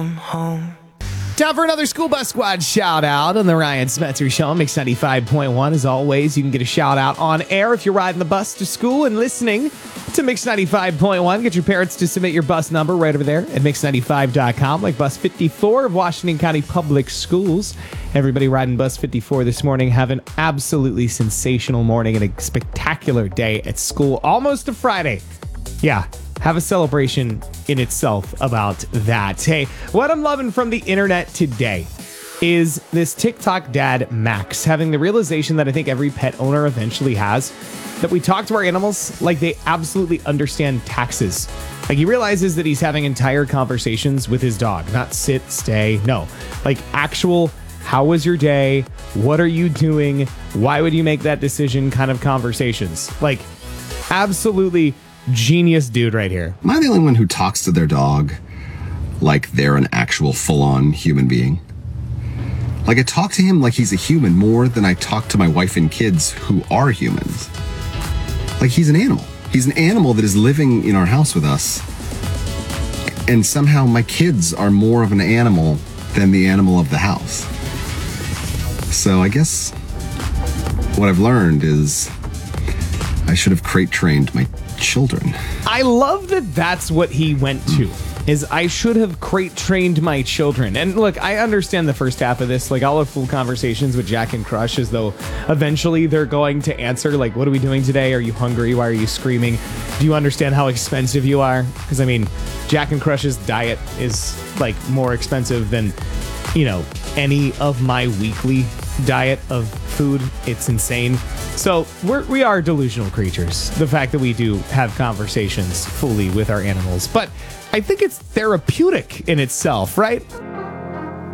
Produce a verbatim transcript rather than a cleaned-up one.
come home. Time for another School Bus Squad shout out on the Ryan Spencer Show. Mix ninety-five point one. As always, you can get a shout out on air if you're riding the bus to school and listening to Mix ninety-five point one. Get your parents to submit your bus number right over there at mix ninety-five dot com, like Bus fifty-four of Washington County Public Schools. Everybody riding Bus fifty-four this morning, have an absolutely sensational morning and a spectacular day at school. Almost a Friday. Yeah. Have a celebration in itself about that. Hey, what I'm loving from the internet today is this TikTok dad, Max, having the realization that I think every pet owner eventually has, that we talk to our animals like they absolutely understand taxes. Like he realizes that he's having entire conversations with his dog, not sit, stay, no. Like actual, how was your day? What are you doing? Why would you make that decision kind of conversations? Like absolutely genius dude right here. Am I the only one who talks to their dog like they're an actual full-on human being? Like I talk to him like he's a human more than I talk to my wife and kids who are humans. Like he's an animal. He's an animal that is living in our house with us. And somehow my kids are more of an animal than the animal of the house. So I guess what I've learned is I should have crate trained my children. I love that that's what he went to, is I should have crate trained my children. And look, I understand the first half of this. Like I'll have full conversations with Jack and Crush as though eventually they're going to answer like, what are we doing today? Are you hungry? Why are you screaming? Do you understand how expensive you are? Because I mean, Jack and Crush's diet is like more expensive than, you know, any of my weekly diet of food. It's insane. So we're, we are delusional creatures. The fact that we do have conversations fully with our animals. But I think it's therapeutic in itself, right?